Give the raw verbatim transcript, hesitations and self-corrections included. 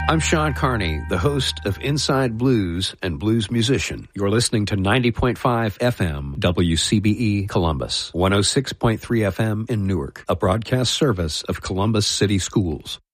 I'm Sean Carney, the host of Inside Blues and Blues Musician. You're listening to ninety point five F M W C B E Columbus, one oh six point three F M in Newark, a broadcast service of Columbus City Schools.